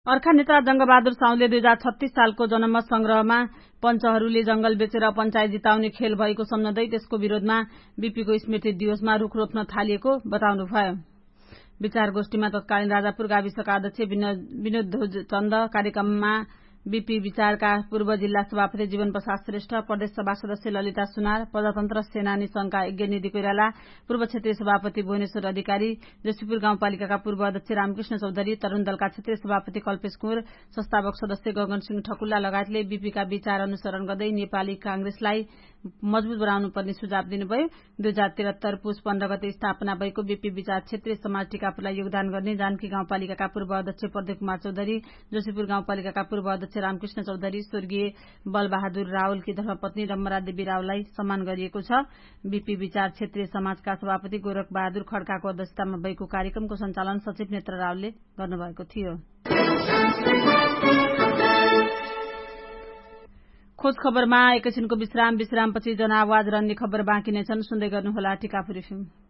अर्का नेता जंगबहादुर साउले 2036 सालको जनमत संग्रहमा पञ्चहरूले जंगल बेचेर पञ्चायत जिताउने खेल भएको सम्झँदै त्यसको विरोधमा बीपीको स्मृति दिवसमा रुख रोप्न थालिएको बताउनुभयो। विचार गोष्ठीमा तत्कालीन राजापुर गाविसका अध्यक्ष विनोद चन्द, कार्यक्रममा बीपी विचारका पूर्व जिल्ला सभापति जीवन प्रसाद श्रेष्ठ, प्रदेश सभा सदस्य ललिता सुनार, प्रजातन्त्र सेनानी संघका यज्ञ निधि कोइराला, पूर्व क्षेत्रीय सभापति भुवनेश्वर अधिकारी, जोशीपुर गाउँपालिकाका पूर्व अध्यक्ष रामकृष्ण चौधरी, तरूण दलका क्षेत्रीय सभापति कल्पेश कुँवर, संस्थापक सदस्य गगन सिंह ठकुल्ला लगायतले बीपीका विचार अनुसरण गर्दै नेपाली कांग्रेसलाई मजबूत बनाउनु पर्ने सुझाव दिनुभयो। 2073 पुस 15 गते स्थापना भएको बीपी विचार क्षेत्रीय समाज टिकापुरलाई योगदान गर्ने जानकी गाउँपालिकाका पूर्व अध्यक्ष प्रदीप कुमार चौधरी, जोशीपुर गाउँपालिकाका पूर्व अध्यक्ष रामकृष्ण चौधरी, स्वर्गीय बलबहादुर रावलकी धर्मपत्नी रमरा देवी रावललाई सम्मान गरिएको छ। बीपी विचार क्षेत्रीय समाजका सभापति गोरख बहादुर खड्काको अध्यक्षतामा भएको कार्यक्रमको सञ्चालन सचिव नेत्र रावलले गर्नुभएको थियो। खोज खबरमा एकैछिनको विश्रामपछि जनआवाज र अन्य खबर बाँकी नै छन्। सुन्दै गर्नुहोला टिकापुर एफएम।